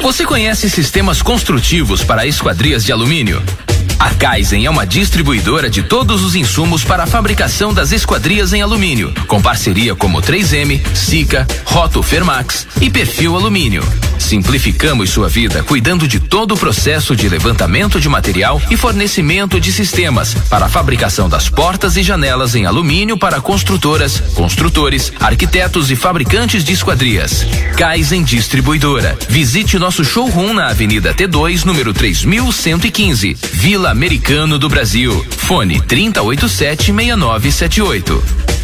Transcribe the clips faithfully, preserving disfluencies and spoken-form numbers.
Você conhece sistemas construtivos para esquadrias de alumínio? A Kaizen é uma distribuidora de todos os insumos para a fabricação das esquadrias em alumínio, com parceria como três M, Sika, Roto Fermax e Perfil Alumínio. Simplificamos sua vida cuidando de todo o processo de levantamento de material e fornecimento de sistemas para a fabricação das portas e janelas em alumínio para construtoras, construtores, arquitetos e fabricantes de esquadrias. Kaizen Distribuidora. Visite nosso showroom na Avenida T dois, número três mil cento e quinze, Vila Americano do Brasil. Fone trinta e oito sete, seis nove sete oito.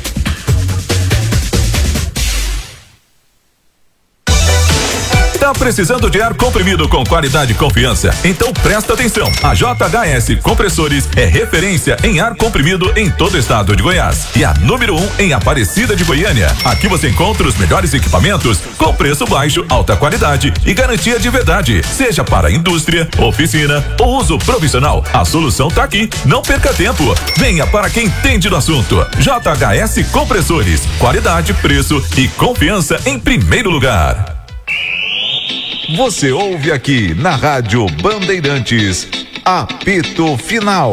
Tá precisando de ar comprimido com qualidade e confiança? Então presta atenção. A J H S Compressores é referência em ar comprimido em todo o estado de Goiás e a número um em Aparecida de Goiânia. Aqui você encontra os melhores equipamentos com preço baixo, alta qualidade e garantia de verdade. Seja para indústria, oficina ou uso profissional, a solução tá aqui. Não perca tempo. Venha para quem entende do assunto. J H S Compressores. Qualidade, preço e confiança em primeiro lugar. Você ouve aqui na Rádio Bandeirantes, apito final.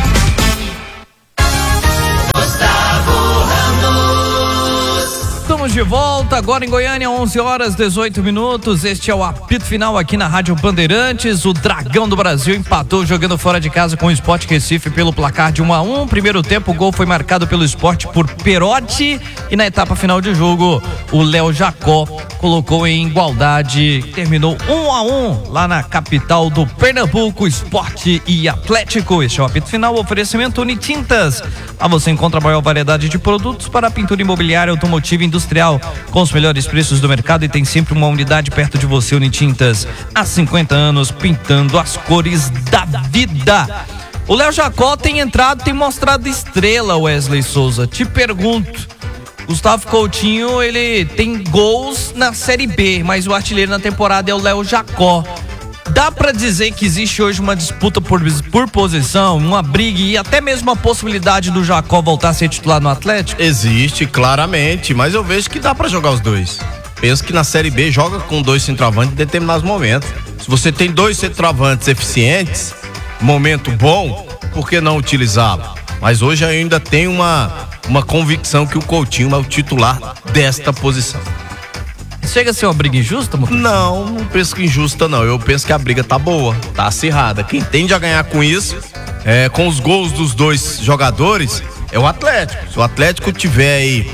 Estamos de volta agora em Goiânia, onze horas e dezoito minutos. Este é o apito final aqui na Rádio Bandeirantes. O Dragão do Brasil empatou jogando fora de casa com o Sport Recife pelo placar de um a um. Primeiro tempo, o gol foi marcado pelo Sport por Perotti e na etapa final de jogo, o Léo Jacó colocou em igualdade. Terminou um a um lá na capital do Pernambuco, Sport e Atlético. Este é o apito final, oferecimento Unitintas. Lá você encontra a maior variedade de produtos para pintura imobiliária, automotiva e industrial, com os melhores preços do mercado, e tem sempre uma unidade perto de você. Unitintas, há cinquenta anos pintando as cores da vida. O Léo Jacó tem entrado, tem mostrado estrela, Wesley Souza. Te pergunto, Gustavo Coutinho, ele tem gols na Série B, mas o artilheiro na temporada é o Léo Jacó. Dá pra dizer que existe hoje uma disputa por, por posição, uma briga e até mesmo a possibilidade do Jacó voltar a ser titular no Atlético? Existe, claramente, mas eu vejo que dá pra jogar os dois. Penso que na Série B joga com dois centroavantes em determinados momentos. Se você tem dois centroavantes eficientes, momento bom, por que não utilizá-lo? Mas hoje eu ainda tenho uma, uma convicção que o Coutinho é o titular desta posição. Chega a ser uma briga injusta, motor? Não, não penso que injusta não. Eu penso que a briga tá boa, tá acirrada. Quem tende a ganhar com isso, é, com os gols dos dois jogadores, é o Atlético. Se o Atlético tiver aí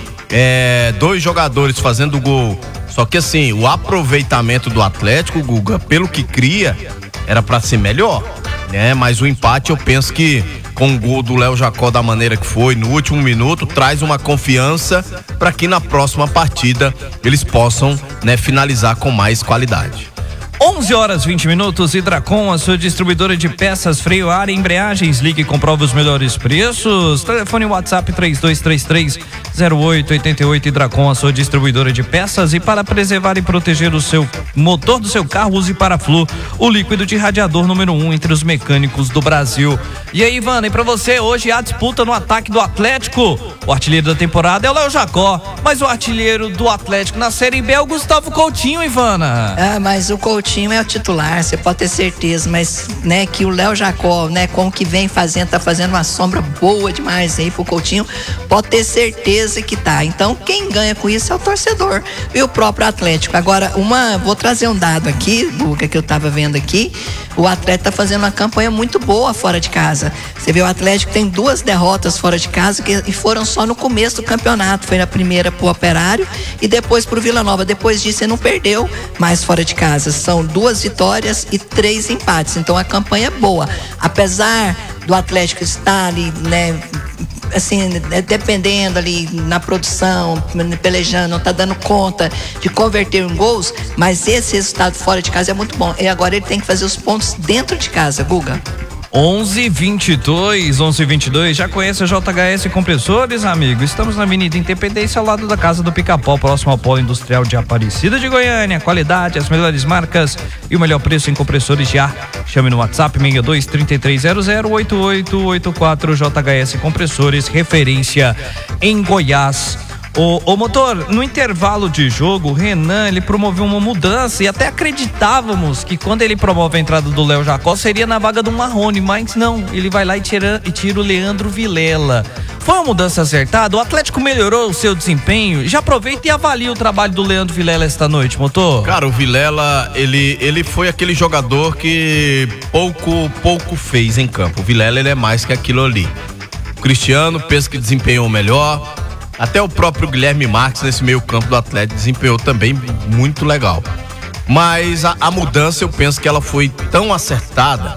é, dois jogadores fazendo gol, só que assim, o aproveitamento do Atlético, Guga, pelo que cria, era pra ser melhor, né? Mas o empate, eu penso que com o gol do Léo Jacó da maneira que foi, no último minuto, traz uma confiança para que na próxima partida eles possam, né, finalizar com mais qualidade. onze horas e vinte minutos. Hidracon, a sua distribuidora de peças, freio, ar e embreagens. Ligue e comprova os melhores preços. Telefone WhatsApp três dois três três, zero oito oito oito. Hidracon, a sua distribuidora de peças. E para preservar e proteger o seu motor do seu carro, use Paraflu, o líquido de radiador número um entre os mecânicos do Brasil. E aí, Ivana, e pra você, hoje há disputa no ataque do Atlético. O artilheiro da temporada é o Léo Jacó, mas o artilheiro do Atlético na Série B é o Gustavo Coutinho, Ivana. Ah, mas o Coutinho é o titular, você pode ter certeza, mas, né, que o Léo Jacó, né, com o que vem fazendo, tá fazendo uma sombra boa demais aí pro Coutinho, pode ter certeza que tá. Então, quem ganha com isso é o torcedor e o próprio Atlético. Agora, uma, vou trazer um dado aqui, Buga, que eu tava vendo aqui. O Atlético tá fazendo uma campanha muito boa fora de casa. Você vê, o Atlético tem duas derrotas fora de casa que, e foram só no começo do campeonato. Foi na primeira pro Operário e depois pro Vila Nova. Depois disso, ele não perdeu mais fora de casa. São duas vitórias e três empates. Então, a campanha é boa. Apesar do Atlético estar ali, né, assim, dependendo ali na produção, pelejando, não tá dando conta de converter em gols, mas esse resultado fora de casa é muito bom. E agora ele tem que fazer os pontos dentro de casa, Guga. onze e vinte e dois, onze e vinte e dois, já conhece a J H S Compressores, amigo? Estamos na Avenida Independência, ao lado da Casa do Pica-Pau, próximo ao Polo Industrial de Aparecida de Goiânia. Qualidade, as melhores marcas e o melhor preço em compressores de ar. Chame no WhatsApp seis dois, três três zero zero, oito oito oito quatro. J H S Compressores, referência em Goiás. Ô, ô motor, no intervalo de jogo, o Renan, ele promoveu uma mudança e até acreditávamos que quando ele promove a entrada do Léo Jacó seria na vaga do Marrone, mas não, ele vai lá e tira, e tira o Leandro Vilela. Foi uma mudança acertada? O Atlético melhorou o seu desempenho? Já aproveita e avalia o trabalho do Leandro Vilela esta noite, motor. Cara, o Vilela, ele, ele foi aquele jogador que pouco, pouco fez em campo. O Vilela, ele é mais que aquilo ali. O Cristiano, penso que desempenhou melhor. Até o próprio Guilherme Marques nesse meio campo do Atlético desempenhou também muito legal. Mas a, a mudança, eu penso que ela foi tão acertada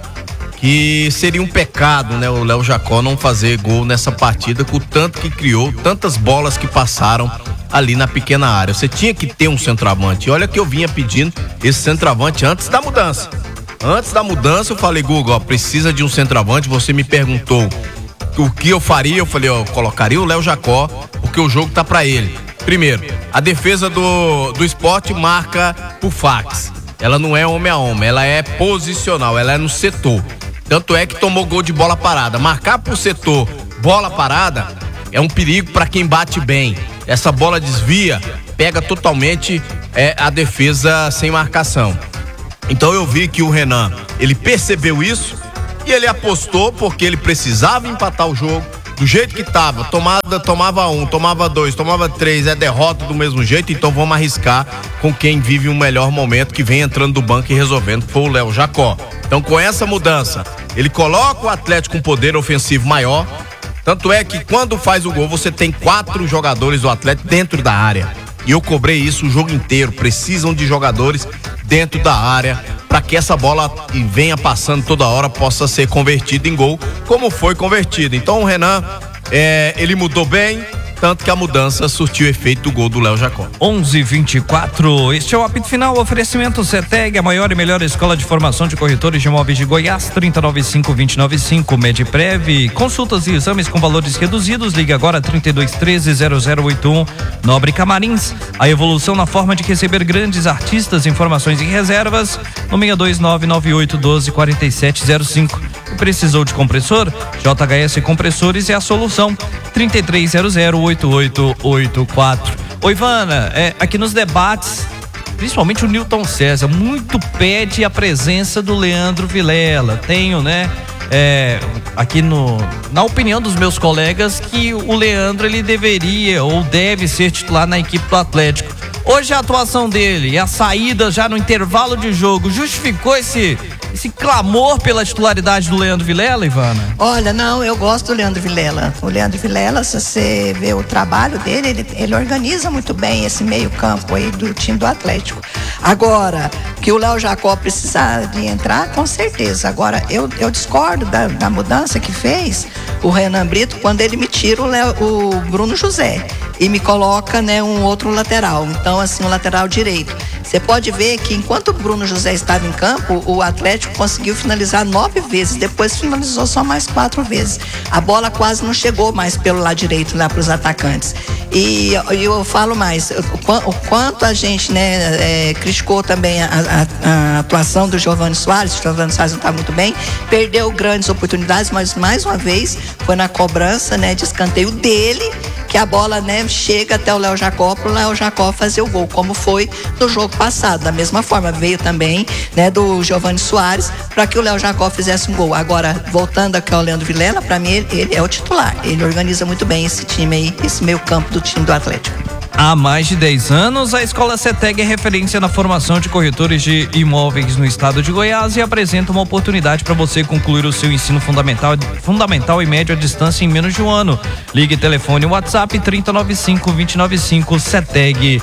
que seria um pecado, né, o Léo Jacó não fazer gol nessa partida com o tanto que criou, tantas bolas que passaram ali na pequena área. Você tinha que ter um centroavante. E olha que eu vinha pedindo esse centroavante antes da mudança. Antes da mudança eu falei, Google, ó, precisa de um centroavante. Você me perguntou o que eu faria, eu falei, ó, eu colocaria o Léo Jacó, porque o jogo tá pra ele. Primeiro, a defesa do, do Sport marca por fax. Ela não é homem a homem, ela é posicional, ela é no setor. Tanto é que tomou gol de bola parada. Marcar pro setor bola parada é um perigo pra quem bate bem. Essa bola desvia, pega totalmente é, a defesa sem marcação. Então eu vi que o Renan, ele percebeu isso e ele apostou porque ele precisava empatar o jogo do jeito que tava. Tomada, tomava um, tomava dois, tomava três, é derrota do mesmo jeito. Então vamos arriscar com quem vive um melhor momento, que vem entrando do banco e resolvendo, que foi o Léo Jacó. Então com essa mudança, ele coloca o Atlético com poder ofensivo maior. Tanto é que quando faz o gol, você tem quatro jogadores do Atlético dentro da área. E eu cobrei isso o jogo inteiro. Precisam de jogadores dentro da área para que essa bola venha passando toda hora, possa ser convertida em gol, como foi convertida. Então o Renan, é, ele mudou bem, tanto que a mudança surtiu efeito do gol do Léo Jacó. onze e vinte e quatro, este é o apito final, oferecimento CETEG, a maior e melhor escola de formação de corretores de imóveis de Goiás, trinta e nove cinco, vinte e nove cinco, Medprev, consultas e exames com valores reduzidos, ligue agora trinta e dois, treze, zero zero oito um, Nobre Camarins, a evolução na forma de receber grandes artistas, informações e reservas, no seis dois nove nove oito um dois, quatro sete zero cinco. Precisou de compressor? J H S Compressores é a solução. trinta e três zero zero, oito oito oito quatro. Oi, Ivana, é, aqui nos debates, principalmente o Newton César, muito pede a presença do Leandro Vilela. Tenho, né, é, aqui no, na opinião dos meus colegas, que o Leandro, ele deveria ou deve ser titular na equipe do Atlético. Hoje a atuação dele e a saída já no intervalo de jogo justificou esse, esse clamor pela titularidade do Leandro Vilela, Ivana? Olha, não, eu gosto do Leandro Vilela. O Leandro Vilela, se você vê o trabalho dele, ele, ele organiza muito bem esse meio campo aí do time do Atlético. Agora, que o Léo Jacó precisar de entrar, com certeza. Agora, eu, eu discordo da, da mudança que fez o Renan Brito quando ele me tira o, Leo, o Bruno José e me coloca, né, um outro lateral. Então, assim, o lateral direito. Você pode ver que enquanto o Bruno José estava em campo, o Atlético conseguiu finalizar nove vezes, depois finalizou só mais quatro vezes. A bola quase não chegou mais pelo lado direito lá para os atacantes. E, e eu falo mais, o, o quanto a gente, né, é, criticou também a, a, a atuação do Giovani Soares. O Giovani Soares não está muito bem, perdeu grandes oportunidades, mas mais uma vez foi na cobrança, né, de escanteio dele, que a bola, né, chega até o Léo Jacó, para o Léo Jacó fazer o gol, como foi no jogo passado. Da mesma forma, veio também, né, do Giovani Soares, para que o Léo Jacó fizesse um gol. Agora, voltando aqui ao Leandro Vilela, para mim ele, ele é o titular. Ele organiza muito bem esse time aí, esse meio campo do time do Atlético. Há mais de dez anos, a Escola CETEG é referência na formação de corretores de imóveis no estado de Goiás e apresenta uma oportunidade para você concluir o seu ensino fundamental, fundamental e médio à distância em menos de um ano. Ligue telefone WhatsApp trinta e nove cinco, vinte e nove cinco, CETEG,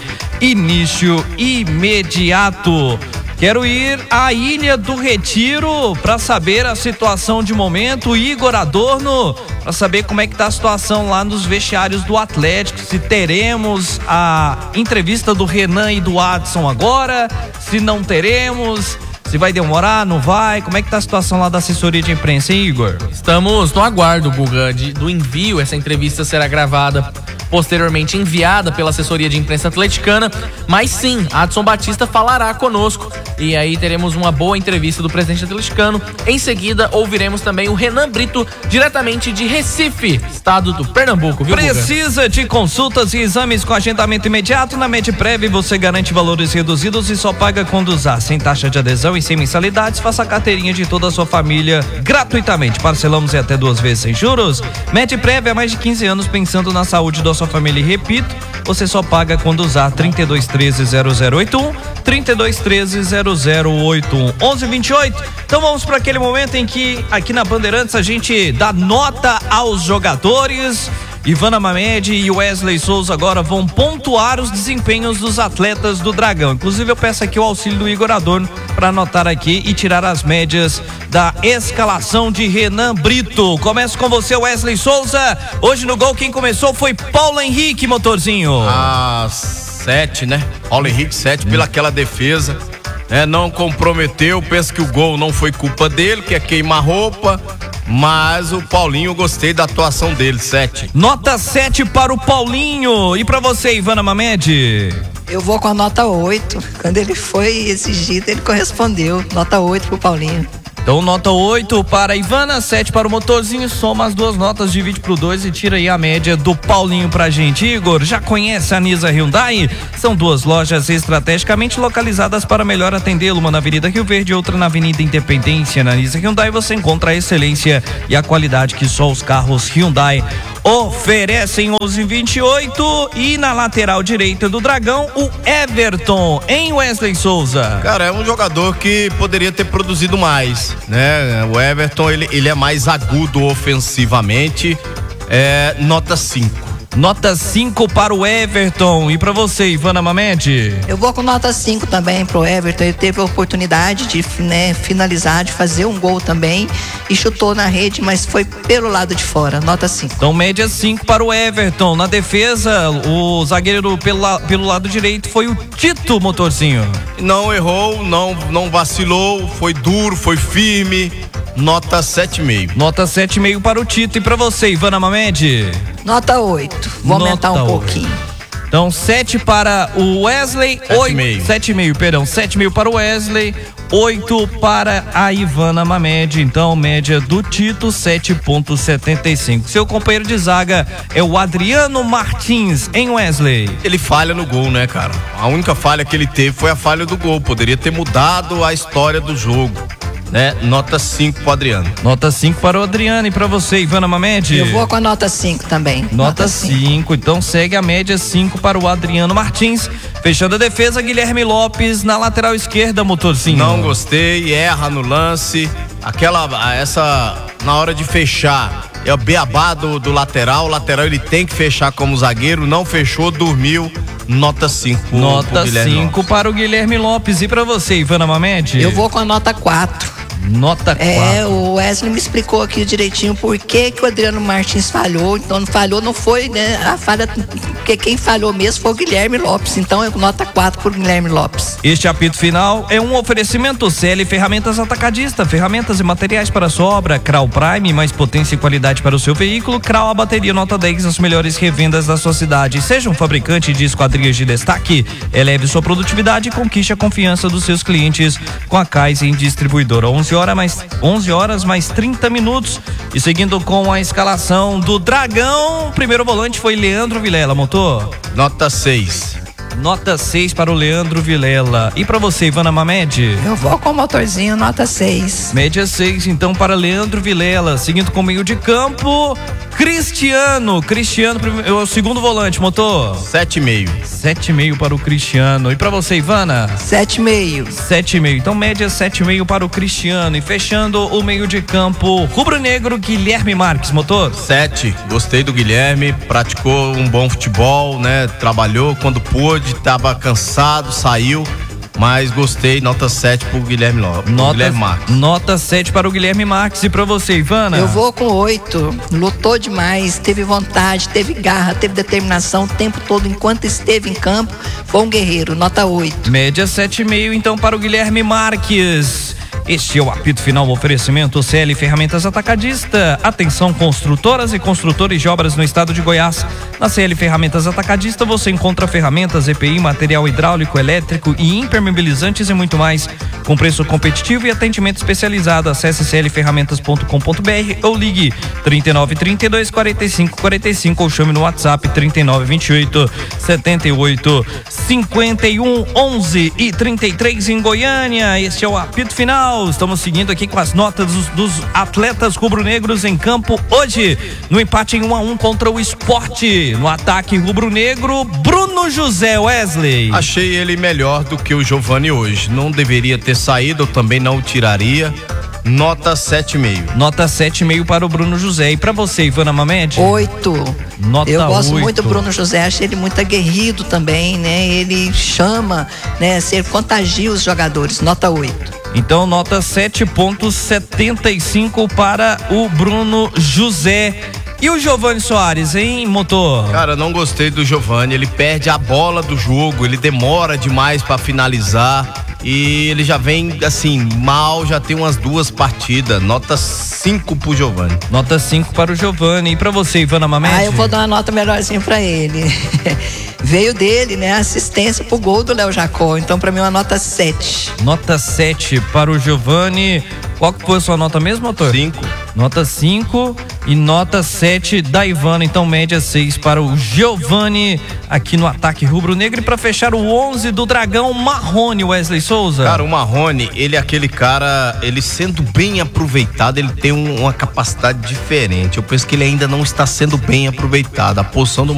início imediato. Quero ir à Ilha do Retiro para saber a situação de momento. Igor Adorno, para saber como é que tá a situação lá nos vestiários do Atlético. Se teremos a entrevista do Renan e do Adson agora, se não teremos, Se vai demorar, não vai? Como é que tá a situação lá da assessoria de imprensa, hein, Igor? Estamos no aguardo, Guga, de, do envio. Essa entrevista será gravada, posteriormente enviada pela assessoria de imprensa atleticana. Mas sim, Adson Batista falará conosco. E aí teremos uma boa entrevista do presidente atleticano. Em seguida, ouviremos também o Renan Brito, diretamente de Recife, estado do Pernambuco, viu, Guga? Precisa de consultas e exames com agendamento imediato? Na Medprev você garante valores reduzidos e só paga quando usar. Sem taxa de adesão e sem mensalidades, faça a carteirinha de toda a sua família gratuitamente. Parcelamos em até duas vezes sem juros. Medprev há mais de quinze anos pensando na saúde da sua família. E repito, você só paga quando usar. Trinta e dois treze, zero zero oito um, trinta e dois treze, zero zero oito um, onze vinte e oito. Então vamos para aquele momento em que aqui na Bandeirantes a gente dá nota aos jogadores. Ivana Mamed e Wesley Souza agora vão pontuar os desempenhos dos atletas do Dragão. Inclusive eu peço aqui o auxílio do Igor Adorno para anotar aqui e tirar as médias da escalação de Renan Brito. Começo com você, Wesley Souza. Hoje no gol quem começou foi Paulo Henrique, motorzinho. Ah, sete, né? Paulo Henrique, sete, pela aquela defesa. É, não comprometeu, penso que o gol não foi culpa dele, que é queima-roupa. Mas o Paulinho, eu gostei da atuação dele, sete. Nota sete para o Paulinho. E para você, Ivana Mamed? Eu vou com a nota oito. Quando ele foi exigido, ele correspondeu. Nota oito pro Paulinho. Então, nota oito para a Ivana, sete para o motorzinho. Soma as duas notas, divide por dois e tira aí a média do Paulinho pra gente. Igor, já conhece a Nisa Hyundai? São duas lojas estrategicamente localizadas para melhor atendê-lo. Uma na Avenida Rio Verde e outra na Avenida Independência. Na Nisa Hyundai você encontra a excelência e a qualidade que só os carros Hyundai oferecem. Onze vinte e oito. E na lateral direita do Dragão, o Everton, em Wesley Souza. Cara, é um jogador que poderia ter produzido mais, né? O Everton, ele, ele é mais agudo ofensivamente. É, nota cinco. Nota cinco para o Everton. E para você, Ivana Mamed? Eu vou com nota cinco também pro Everton. Ele teve a oportunidade de, né, finalizar, de fazer um gol também e chutou na rede, mas foi pelo lado de fora. Nota cinco. Então, média cinco para o Everton. Na defesa, o zagueiro pelo, pelo lado direito foi o Tito, motorzinho. Não errou, não, não vacilou, foi duro, foi firme. Nota sete vírgula cinco. Nota sete vírgula cinco para o Tito. E para você, Ivana Mamed? Nota oito. Vou Nota aumentar um oito. pouquinho. Então, sete para o Wesley, oito, sete vírgula cinco, perdão, sete vírgula cinco para o Wesley, oito para a Ivana Mamed. Então, média do Tito, sete vírgula setenta e cinco. Seu companheiro de zaga é o Adriano Martins, em Wesley. Ele falha no gol, né, cara? A única falha que ele teve foi a falha do gol. Poderia ter mudado a história do jogo, né? Nota cinco pro Adriano. Nota cinco para o Adriano. E para você, Ivana Mamed? Eu vou com a nota cinco também. Nota cinco. Então segue a média cinco para o Adriano Martins. Fechando a defesa, Guilherme Lopes na lateral esquerda, motorzinho. Não gostei, erra no lance. Aquela, essa, na hora de fechar, é o beabá do, do lateral. O lateral ele tem que fechar como zagueiro, não fechou, dormiu. Nota cinco. Nota cinco para o Guilherme Lopes. E para você, Ivana Mamed? Eu vou com a nota quatro. Nota quatro. É, o Wesley me explicou aqui direitinho por que que o Adriano Martins falhou. Então, não falhou, não foi, né? A falha, porque quem falhou mesmo foi o Guilherme Lopes. Então, eu nota quatro por Guilherme Lopes. Este apito final é um oferecimento C L Ferramentas Atacadista, ferramentas e materiais para sua obra. Crau Prime, mais potência e qualidade para o seu veículo. Crau a bateria nota dez, as melhores revendas da sua cidade. Seja um fabricante de esquadrias de destaque, eleve sua produtividade e conquiste a confiança dos seus clientes com a Kaizen Distribuidora. onze horas mais onze horas mais trinta minutos. E seguindo com a escalação do Dragão, o primeiro volante foi Leandro Vilela, motor. Nota seis. Nota seis para o Leandro Vilela. E para você, Ivana Mamed? Eu vou com o motorzinho, nota seis. Média seis, então, para Leandro Vilela. Seguindo com o meio de campo, Cristiano. Cristiano é o segundo volante, motor. Sete e meio. Sete e meio para o Cristiano. E para você, Ivana? Sete e meio. Sete e meio. Então, média sete e meio para o Cristiano. E fechando o meio de campo, rubro-negro, Guilherme Marques, motor. Sete. Gostei do Guilherme. Praticou um bom futebol, né? Trabalhou quando pôde, estava cansado, saiu. mas gostei, nota sete pro Guilherme Lopes. Nota, Guilherme Marques. Nota sete para o Guilherme Marques. E para você, Ivana? Eu vou com oito. Lutou demais, teve vontade, teve garra, teve determinação o tempo todo enquanto esteve em campo. Foi um guerreiro, nota oito. Média sete vírgula cinco então para o Guilherme Marques. Este é o apito final, oferecimento C L Ferramentas Atacadista. Atenção, construtoras e construtores de obras no estado de Goiás. Na C L Ferramentas Atacadista você encontra ferramentas, E P I, material hidráulico, elétrico e impermeabilizantes e muito mais. Com preço competitivo e atendimento especializado. Acesse c l ferramentas ponto com ponto b r ou ligue trinta e nove, trinta e dois, quarenta e cinco, quarenta e cinco ou chame no WhatsApp trinta e nove, vinte e oito, setenta e oito, cinquenta e um, onze e trinta e três em Goiânia. Este é o apito final. Estamos seguindo aqui com as notas dos, dos atletas rubro-negros em campo hoje, no empate em um a um contra o Sport. No ataque rubro-negro, Bruno José. Wesley. Achei ele melhor do que o Giovani hoje. Não deveria ter saído, eu também não o tiraria. Nota sete vírgula cinco. Nota sete vírgula cinco para o Bruno José. E para você, Ivana Mamede? Oito. Nota Eu gosto oito. muito do Bruno José, acho ele muito aguerrido também, né? Ele chama, né? Ser contagia os jogadores. Nota oito. Então, nota sete vírgula setenta e cinco para o Bruno José. E o Giovani Soares, hein, motor? Cara, não gostei do Giovani. Ele perde a bola do jogo, ele demora demais pra finalizar. E ele já vem, assim, mal, já tem umas duas partidas. Nota cinco pro Giovani. Nota cinco para o Giovani. E para você, Ivana Mamede? Ah, eu vou dar uma nota melhorzinha pra ele. Veio dele, né? Assistência pro gol do Léo Jacó. Então, pra mim, uma nota sete. Nota sete para o Giovani. Qual que foi a sua nota mesmo, motor? cinco. Nota cinco e nota sete da Ivana. Então, média seis para o Giovani aqui no ataque rubro-negro. E para fechar o onze do Dragão, Marrone, Wesley Souza. Cara, o Marrone, ele é aquele cara, ele sendo bem aproveitado, ele tem um, uma capacidade diferente. Eu penso que ele ainda não está sendo bem aproveitado. A posição do